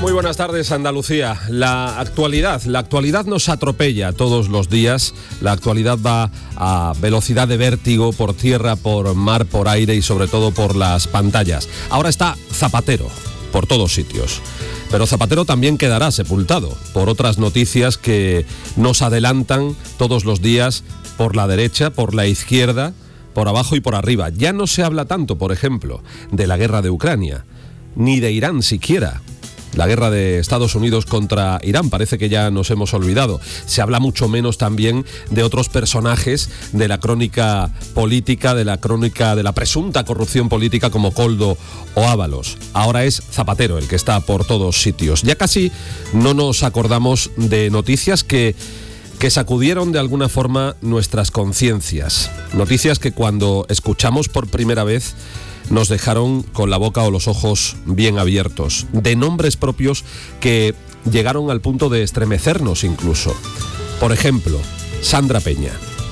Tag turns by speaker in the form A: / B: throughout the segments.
A: Muy buenas tardes, Andalucía. La actualidad nos atropella todos los días. La actualidad va a velocidad de vértigo por tierra, por mar, por aire y sobre todo por las pantallas. Ahora está Zapatero por todos sitios. Pero Zapatero también quedará sepultado por otras noticias que nos adelantan todos los días por la derecha, por la izquierda, por abajo y por arriba. Ya no se habla tanto, por ejemplo, de la guerra de Ucrania, ni de Irán siquiera. La guerra de Estados Unidos contra Irán parece que ya nos hemos olvidado. Se habla mucho menos también de otros personajes de la crónica política, de la crónica de la presunta corrupción política como Koldo o Ábalos. Ahora es Zapatero el que está por todos sitios. Ya casi no nos acordamos de noticias que sacudieron de alguna forma nuestras conciencias. Noticias que cuando escuchamos por primera vez nos dejaron con la boca o los ojos bien abiertos, de nombres propios que llegaron al punto de estremecernos incluso. Por ejemplo, Sandra Peña.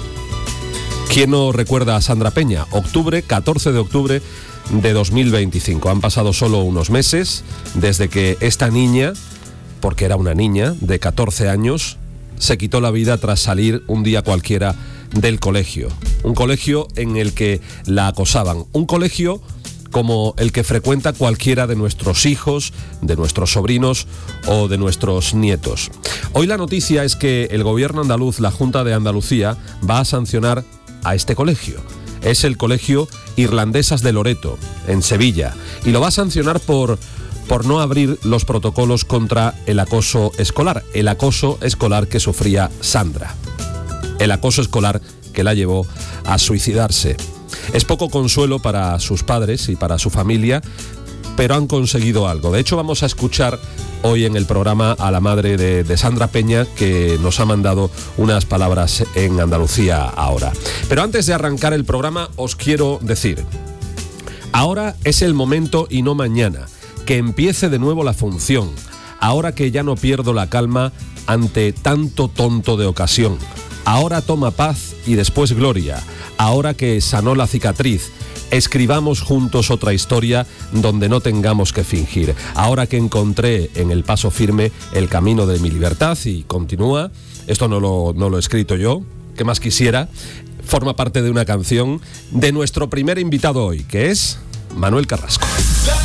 A: ¿Quién no recuerda a Sandra Peña? 14 de octubre de 2025. Han pasado solo unos meses desde que esta niña, porque era una niña de 14 años, se quitó la vida tras salir un día cualquiera del colegio. Un colegio en el que la acosaban. Un colegio como el que frecuenta cualquiera de nuestros hijos, de nuestros sobrinos o de nuestros nietos. Hoy la noticia es que el gobierno andaluz, la Junta de Andalucía, va a sancionar a este colegio. Es el Colegio Irlandesas de Loreto, en Sevilla, y lo va a sancionar por no abrir los protocolos contra el acoso escolar que sufría Sandra. El acoso escolar que la llevó a suicidarse. Es poco consuelo para sus padres y para su familia, pero han conseguido algo. De hecho, vamos a escuchar hoy en el programa a la madre de Sandra Peña, que nos ha mandado unas palabras en Andalucía ahora. Pero antes de arrancar el programa, os quiero decir, ahora es el momento y no mañana, que empiece de nuevo la función, ahora que ya no pierdo la calma ante tanto tonto de ocasión. Ahora toma paz y después gloria. Ahora que sanó la cicatriz, escribamos juntos otra historia donde no tengamos que fingir. Ahora que encontré en el paso firme el camino de mi libertad, y continúa, esto no lo he escrito yo, ¿qué más quisiera? Forma parte de una canción de nuestro primer invitado hoy, que es Manuel Carrasco.